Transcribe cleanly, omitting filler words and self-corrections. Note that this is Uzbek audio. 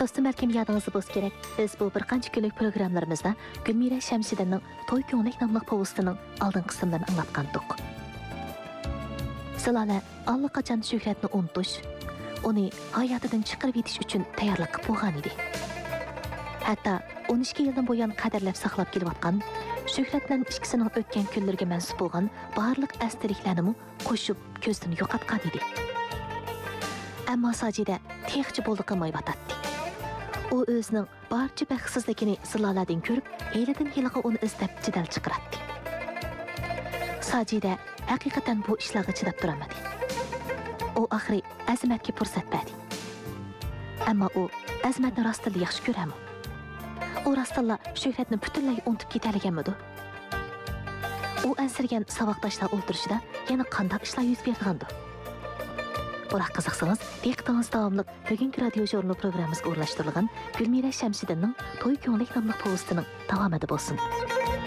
Dostum, belki yadınızda boz gerek. Biz bu bir qancha kunlik programlarımızda Gülmira Şamshidinning To'y ko'nglik nomli povestining oldin qismlarini anglatgandik. Sizlar allaqachon Shuhratni unutish, uni hayotidan chiqarib yetish uchun tayyorlik qilib bo'lgan edi. Hatto 12 yildan buyon qadrlab saqlab kelayotgan Shuhrat bilan ikkisining o'tgan kunlarga mansub bo'lgan barliq astirliklarni qo'shib ko'zdan yo'qotgan edi. Ammo Sajida texchi bo'ldi qilmayotdi. U o'zining barcha baxtsizligini zilolardan ko'rib, hiyladan hiylaga uni izlab jidal chiqardi. Sajida haqiqatan bu ishlarga chidab turmadi. U oxiri Azmatga fursat berdi. Ammo u Azmatni rostdan yaxshi ko'rami? U rostdan Shuhratni butunlay unutib ketalaganmidi? U ansirgan saboqdoshlar o'ltirishida yana qanday ishlar yuz bergandi? Bular qiziqsangiz, diqqatingiz davomli bugungi radio jurnal programmamizga o'rnashtirilgan Gülmira Şamshidinning To'y ko'nglik nomli povestining davomida bo'lsin.